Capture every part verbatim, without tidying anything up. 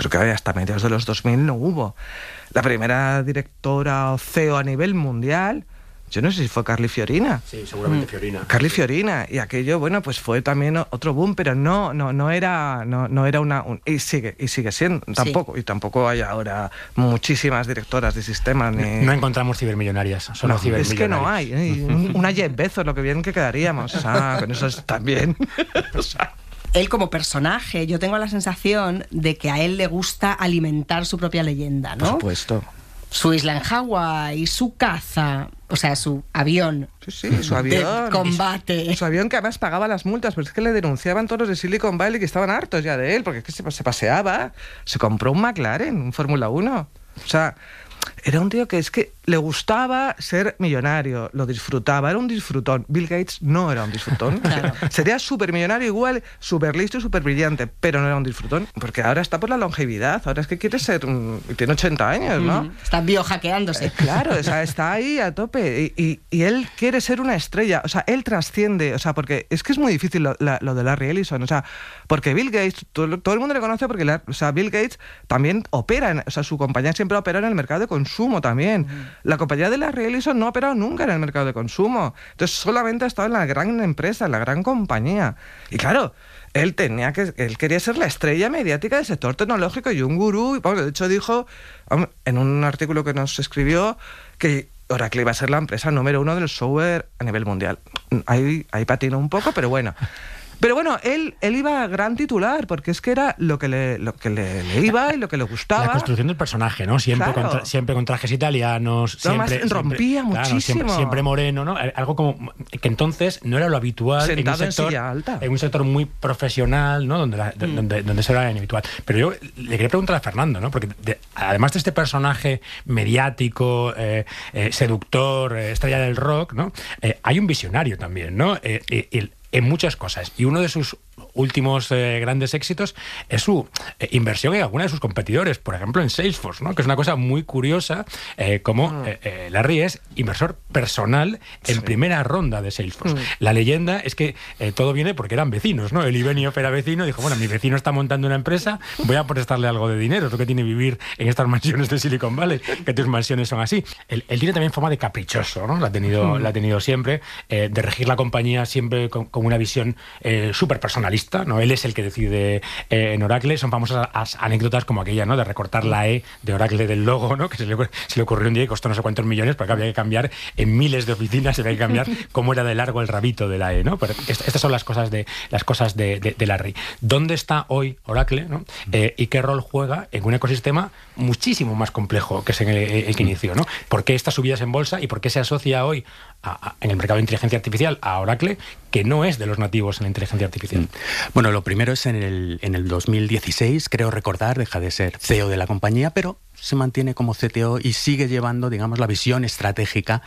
creo que hasta mediados de los dos mil no hubo. La primera directora o C E O a nivel mundial, yo no sé si fue Carly Fiorina. Sí, seguramente mm. Fiorina. Carly Fiorina. Y aquello, bueno, pues fue también otro boom, pero no, no, no era, no, no era una... Un, y sigue, y sigue siendo, tampoco. Sí. Y tampoco hay ahora muchísimas directoras de sistemas. Ni... No encontramos cibermillonarias, solo no, cibermillonarias. Es que no hay. ¿eh? Una Jeff Bezos, lo que bien que quedaríamos. O sea, con eso también. O sea... Él como personaje, yo tengo la sensación de que a él le gusta alimentar su propia leyenda, ¿no? Por supuesto. Su isla en Hawái, su caza, o sea, su avión. Sí, sí, su avión. De combate. Su avión que además pagaba las multas, pero es que le denunciaban todos los de Silicon Valley que estaban hartos ya de él, porque es que se, se paseaba. Se compró un McLaren, un Fórmula uno. O sea, era un tío que es que le gustaba ser millonario, lo disfrutaba, era un disfrutón. Bill Gates no era un disfrutón. Claro. Sería súper millonario igual, súper listo y súper brillante, pero no era un disfrutón, porque ahora está por la longevidad, ahora es que quiere ser, un, tiene ochenta años, ¿no? Mm, está biohackeándose. Eh, claro, o sea, está ahí a tope y, y, y él quiere ser una estrella, o sea, él trasciende, o sea, porque es que es muy difícil lo, la, lo de Larry Ellison, o sea, porque Bill Gates, todo, todo el mundo le conoce porque, la, o sea, Bill Gates también opera, en, o sea, su compañía siempre opera en el mercado de consumo también. Mm. La compañía de Larry Ellison no ha operado nunca en el mercado de consumo. Entonces solamente ha estado en la gran empresa, en la gran compañía. Y claro, él tenía que, él quería ser la estrella mediática del sector tecnológico y un gurú. Y, bueno, de hecho dijo en un artículo que nos escribió que Oracle iba a ser la empresa número uno del software a nivel mundial. Ahí, ahí patinó un poco, pero bueno. Pero bueno, él, él iba a gran titular, porque es que era lo que le, lo que le, le iba y lo que le gustaba. La construcción del personaje, ¿no? Siempre, claro. con, tra- siempre con trajes italianos. No, siempre, más rompía siempre, muchísimo. Claro, siempre, siempre moreno, ¿no? Algo como que entonces no era lo habitual. Sentado en un sector, en silla alta. En un sector muy profesional, ¿no? Donde, la, mm. donde, donde eso era inhabitual. Pero yo le quería preguntar a Fernando, ¿no? Porque de, además de este personaje mediático, eh, eh, seductor, eh, estrella del rock, ¿no? Eh, hay un visionario también, ¿no? Eh, eh, el, en muchas cosas. Y uno de sus últimos eh, grandes éxitos es su eh, inversión en alguna de sus competidores, por ejemplo en Salesforce, ¿no? Que es una cosa muy curiosa, eh, como mm. eh, Larry es inversor personal en sí. primera ronda de Salesforce. Mm. La leyenda es que eh, todo viene porque eran vecinos, ¿no? Él y Benioff era vecino, dijo, bueno, mi vecino está montando una empresa, voy a prestarle algo de dinero, lo que tiene vivir en estas mansiones de Silicon Valley, que tus mansiones son así. Él, él tiene también fama de caprichoso, ¿no? La ha tenido, mm. la ha tenido siempre, eh, de regir la compañía siempre con, con una visión eh, súper personalista, ¿no? Él es el que decide eh, en Oracle. Son famosas as, anécdotas como aquella, ¿no? De recortar la E de Oracle del logo, ¿no? Que se le, se le ocurrió un día y costó no sé cuántos millones, porque había que cambiar en miles de oficinas, había que cambiar cómo era de largo el rabito de la E, ¿no? Pero est- estas son las cosas de las cosas de, de, de Larry. ¿Dónde está hoy Oracle, ¿no? Eh, y qué rol juega en un ecosistema muchísimo más complejo que es el, el que inició, ¿no? ¿Por qué estas subidas en bolsa y por qué se asocia hoy a, a, en el mercado de inteligencia artificial a Oracle, que no es de los nativos en la inteligencia artificial? Bueno, lo primero es en el, en el dos mil dieciséis, creo recordar, deja de ser C E O de la compañía, pero se mantiene como C T O y sigue llevando, digamos, la visión estratégica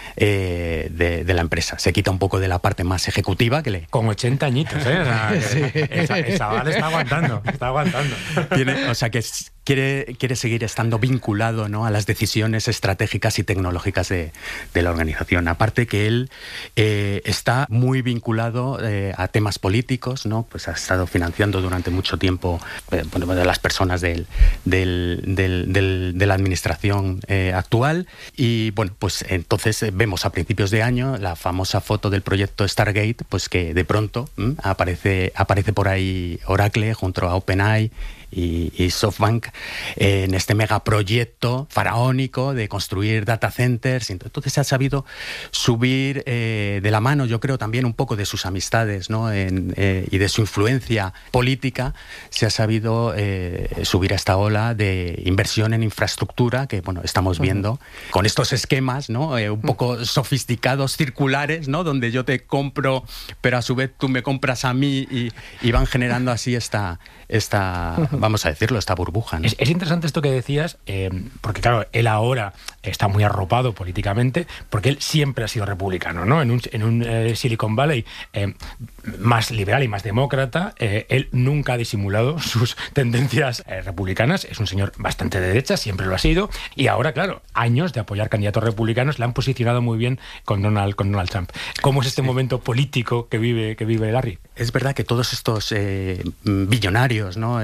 eh, de, de la empresa. Se quita un poco de la parte más ejecutiva que le... Con ochenta añitos, ¿eh? O sea, sí. esa, esa chaval está aguantando, está aguantando. Tiene, o sea, que quiere, quiere seguir estando vinculado, ¿no?, a las decisiones estratégicas y tecnológicas de, de la organización. Aparte que él eh, está muy vinculado eh, a temas políticos, ¿no? Pues ha estado financiando durante mucho tiempo eh, bueno, de las personas del, del, del, del de la administración eh, actual. Y bueno, pues entonces eh, vemos a principios de año la famosa foto del proyecto Stargate, pues que de pronto ¿m? aparece aparece por ahí Oracle junto a OpenAI y, y SoftBank eh, en este megaproyecto faraónico de construir data centers. Entonces se ha sabido subir eh, de la mano, yo creo también un poco de sus amistades, ¿no? en, eh, y de su influencia política, se ha sabido eh, subir a esta ola de inversión en infraestructura que, bueno, estamos viendo uh-huh. con estos esquemas, ¿no? Eh, un poco sofisticados, circulares, ¿no? Donde yo te compro, pero a su vez tú me compras a mí y, y van generando así esta, esta uh-huh. vamos a decirlo, esta burbuja, ¿no? Es, es interesante esto que decías, eh, porque claro, él ahora está muy arropado políticamente, porque él siempre ha sido republicano, ¿no? En un, en un eh, Silicon Valley eh, más liberal y más demócrata, eh, él nunca ha disimulado sus tendencias eh, republicanas, es un señor bastante de derecha, siempre lo ha sido, y ahora, claro, años de apoyar candidatos republicanos le han posicionado muy bien con Donald, con Donald Trump. ¿Cómo es este sí. momento político que vive, que vive Larry? Es verdad que todos estos eh, billonarios, ¿no?, tecnológicos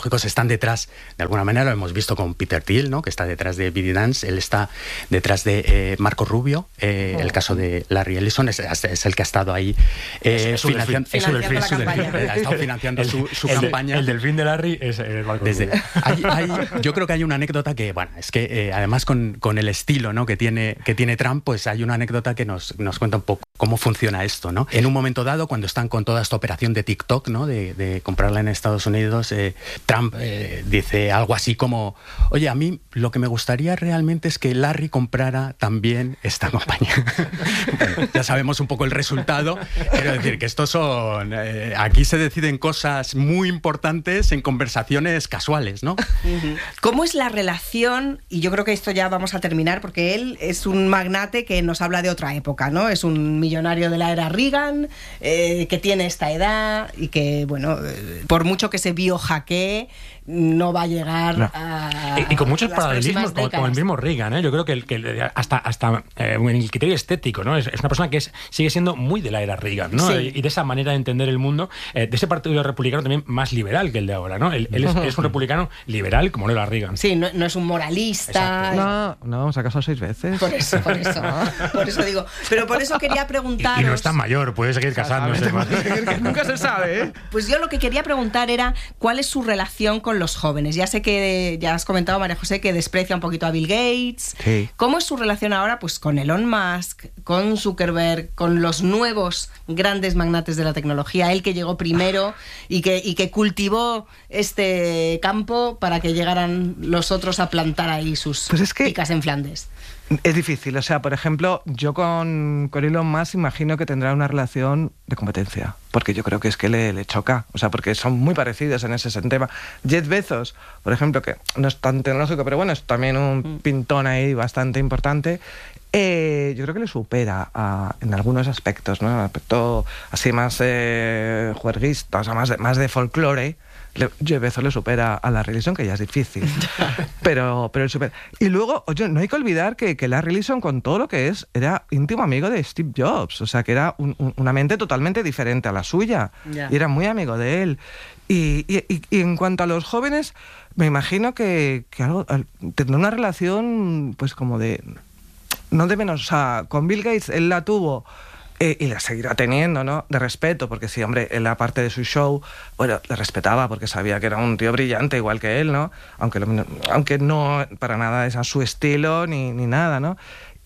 tecnológicos están detrás, de alguna manera lo hemos visto con Peter Thiel, ¿no? Que está detrás de ByteDance, él está detrás de eh, Marco Rubio, eh, oh. el caso de Larry Ellison es, es el que ha estado ahí eh, es, es financiando, financiando, financiando su, la campaña. Ha estado financiando el, su, su el campaña. De, el delfín de Larry es el Marco Desde, Rubio. Hay, hay, yo creo que hay una anécdota que, bueno, es que eh, además con, con el estilo, ¿no? que, tiene, que tiene Trump, pues hay una anécdota que nos, nos cuenta un poco cómo funciona esto, ¿no? En un momento dado, cuando están con toda esta operación de TikTok, ¿no? de, de comprarla en Estados Unidos, eh, Trump eh, dice algo así como, oye, a mí lo que me gustaría realmente es que Larry comprara también esta compañía. Bueno, ya sabemos un poco el resultado. Quiero decir que estos son... Eh, aquí se deciden cosas muy importantes en conversaciones casuales, ¿no? ¿Cómo es la relación? Y yo creo que esto ya vamos a terminar, porque él es un magnate que nos habla de otra época, ¿no? Es un millonario de la era Reagan, eh, que tiene esta edad y que, bueno, eh, por mucho que se biohackee, no va a llegar no. a... Y, y con muchos paralelismos con, con el mismo Reagan, ¿eh? Yo creo que, el, que hasta, hasta eh, en el criterio estético, ¿no? Es, es una persona que es, sigue siendo muy de la era Reagan, ¿no? Sí. Y de esa manera de entender el mundo, eh, de ese partido republicano también más liberal que el de ahora, ¿no? Él, él es, es un republicano liberal como lo era Reagan. Sí, no, no es un moralista. No, no, se ha casado seis veces. Por eso, por eso. Por eso digo. Pero por eso quería preguntaros... Y, y no es tan mayor, puede seguir casándose. Nunca se sabe, ¿eh? Pues yo lo que quería preguntar era cuál es su relación con los jóvenes. Ya sé que ya has comentado, María José, que desprecia un poquito a Bill Gates. Sí. ¿Cómo es su relación ahora pues con Elon Musk, con Zuckerberg, con los nuevos grandes magnates de la tecnología? Él que llegó primero y que, y que cultivó este campo para que llegaran los otros a plantar ahí sus pues es que picas en Flandes. Es difícil, o sea, por ejemplo, yo con, con Elon Musk imagino que tendrá una relación de competencia, porque yo creo que es que le, le choca, o sea, porque son muy parecidos en ese tema. Jeff Bezos, por ejemplo, que no es tan tecnológico, pero bueno, es también un pintón ahí bastante importante, eh, yo creo que le supera a, en algunos aspectos, ¿no? En aspecto así más eh, juerguista, o sea, más de, más de folclore. Jeff Bezos le supera a Larry Ellison, que ya es difícil, pero, pero él supera. Y luego, oye, no hay que olvidar que, que Larry Ellison, con todo lo que es, era íntimo amigo de Steve Jobs, o sea, que era un, un, una mente totalmente diferente a la suya, yeah. y era muy amigo de él. Y, y, y, y en cuanto a los jóvenes, me imagino que, que algo, tendrá una relación, pues como de... no de menos, o sea, con Bill Gates él la tuvo... Eh, y la seguirá teniendo, ¿no? De respeto, porque sí, hombre, en la parte de su show, bueno, le respetaba porque sabía que era un tío brillante igual que él, ¿no? Aunque, lo, aunque no para nada es a su estilo ni, ni nada, ¿no?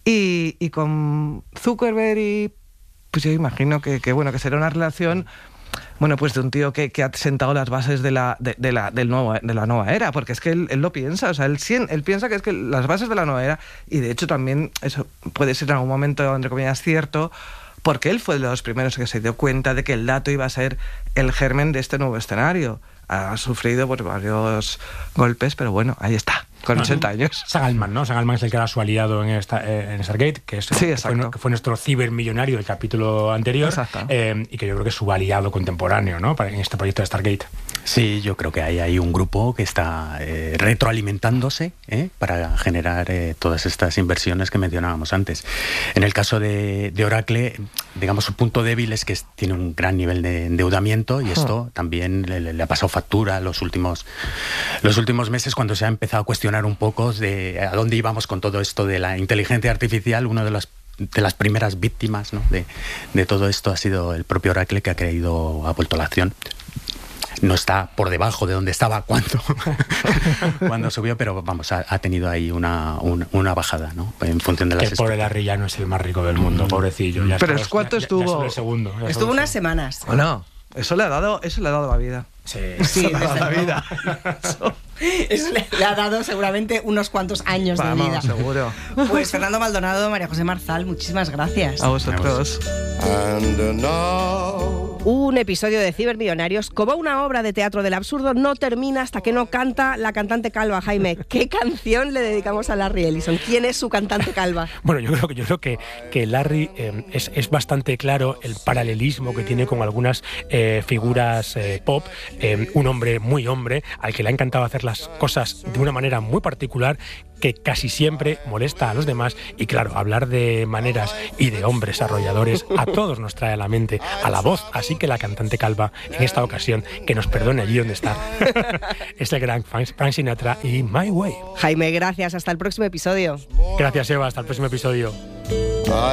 Y, y con Zuckerberg y... pues yo imagino que, que, bueno, que será una relación... bueno, pues de un tío que, que ha sentado las bases de la, de, de la, del nuevo, de la nueva era, porque es que él, él lo piensa, o sea, él, él piensa que es que las bases de la nueva era, y de hecho también eso puede ser en algún momento, entre comillas, cierto, porque él fue de los primeros que se dio cuenta de que el dato iba a ser el germen de este nuevo escenario. Ha sufrido por varios golpes, pero bueno, ahí está, con ochenta años. Sam Altman, ¿no? Sam Altman es el que era su aliado en, esta, eh, en Stargate, que, es, sí, que, fue, que fue nuestro cibermillonario del capítulo anterior, eh, y que yo creo que es su aliado contemporáneo, ¿no? Para, en este proyecto de Stargate. Sí, yo creo que hay, hay un grupo que está eh, retroalimentándose ¿eh? para generar eh, todas estas inversiones que mencionábamos antes. En el caso de, de Oracle, digamos, su punto débil es que es, tiene un gran nivel de endeudamiento, y esto también le, le ha pasado factura los últimos, los últimos meses, cuando se ha empezado a cuestionar un poco de a dónde íbamos con todo esto de la inteligencia artificial. Uno de los de las primeras víctimas, ¿no? de, de todo esto ha sido el propio Oracle, que ha creído, ha vuelto a la acción. No está por debajo de donde estaba cuando, cuando subió, pero vamos, ha, ha tenido ahí una, una, una bajada, ¿no? En función de las... Que pobre Larry ya no es el más rico del mundo, pobrecillo. Ya pero es cuánto ya, estuvo... Ya el segundo, ya estuvo unas semanas. ¿O no? Eso le ha dado, eso le ha dado la vida. Sí, sí, le ha dado la vida. Eso, eso le, le ha dado seguramente unos cuantos años Vamos, de vida. Seguro. Pues Fernando Maldonado, María José Marzal, muchísimas gracias. A vosotros. And now... Un episodio de Cibermillonarios, como una obra de teatro del absurdo, no termina hasta que no canta la cantante calva. Jaime, ¿qué canción le dedicamos a Larry Ellison? ¿Quién es su cantante calva? Bueno, yo creo que yo creo que, que Larry eh, es, es bastante claro el paralelismo que tiene con algunas eh, figuras eh, pop. Eh, un hombre muy hombre, al que le ha encantado hacer las cosas de una manera muy particular, que casi siempre molesta a los demás. Y claro, hablar de maneras y de hombres arrolladores a todos nos trae a la mente a la voz. Así que la cantante calva, en esta ocasión, que nos perdone allí donde está, es el gran Frank Sinatra y My Way. Jaime, gracias. Hasta el próximo episodio. Gracias, Eva. Hasta el próximo episodio.